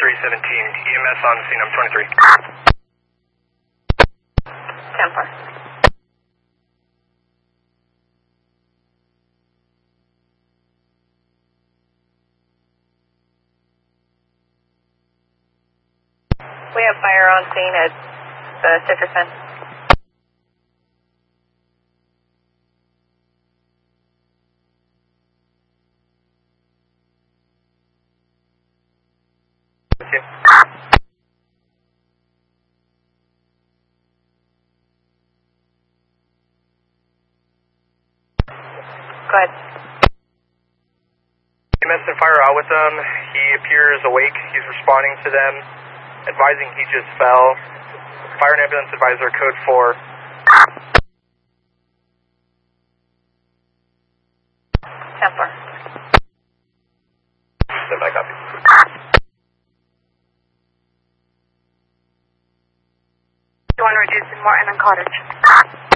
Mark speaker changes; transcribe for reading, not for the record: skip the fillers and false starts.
Speaker 1: 2317. EMS on scene, I'm 23.
Speaker 2: Templar. We have fire on scene at Citrusman.
Speaker 1: Okay.
Speaker 2: Go ahead.
Speaker 1: EMS and fire out with him. He appears awake. He's responding to them, advising he just fell. Fire and ambulance advisor, code 4.
Speaker 2: Templar.
Speaker 1: Stand by, copy.
Speaker 2: You want to reduce in Morton and Cottage?